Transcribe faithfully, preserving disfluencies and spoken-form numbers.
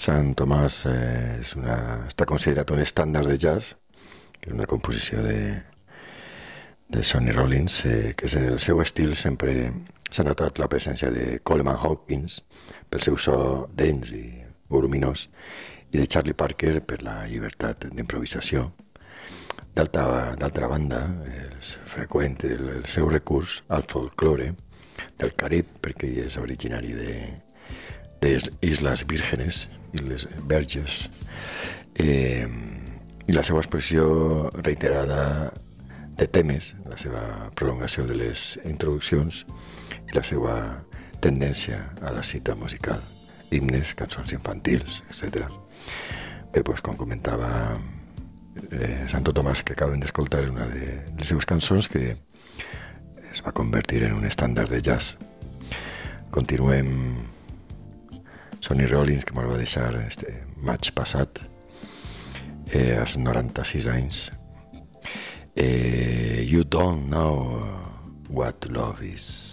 Sant Tomàs eh, és una, està considerat un estàndard de jazz, que és una composició de, de Sonny Rollins, eh, que és en el seu estil sempre s'ha notat la presència de Coleman Hawkins pel seu so dens i voluminós i de Charlie Parker per la llibertat d'improvisació. D'altra banda, és freqüent el, el seu recurs al folklore del Carib, perquè ell és originari de, de Isles Vírgenes, Isles Verges, eh, i la seva exposició reiterada de temes, la seva prolongació de les introduccions i la seva tendència a la cita musical, himnes, cançons infantils, etcètera. Bé, doncs, com comentava eh, Santo Tomàs, que acaben d'escoltar una de les seves cançons, que es va convertir en un estàndard de jazz. Continuem. Sonny Rollins, que me'l va deixar este maig passat, eh, als noranta-sis anys. Eh, you don't know what love is.